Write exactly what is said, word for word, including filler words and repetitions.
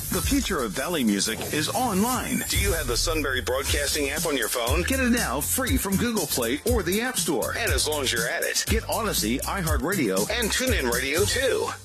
The future of Valley music is online. Do you have the Sunbury Broadcasting app on your phone? Get it now free from Google Play or the App Store. And as long as you're at it, get Odyssey, iHeartRadio, and TuneIn Radio too.